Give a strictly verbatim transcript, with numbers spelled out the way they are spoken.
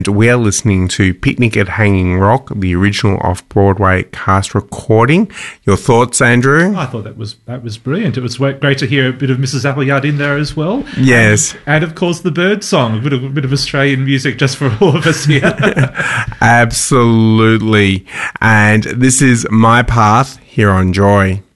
We are listening to Picnic at Hanging Rock, the original off-Broadway cast recording. Your thoughts, Andrew? I thought that was that was brilliant. It was great to hear a bit of Missus Appleyard in there as well. Yes. And, and of course, the bird song, a bit of, a bit of Australian music just for all of us here. Absolutely. And this is My Path here on Joy.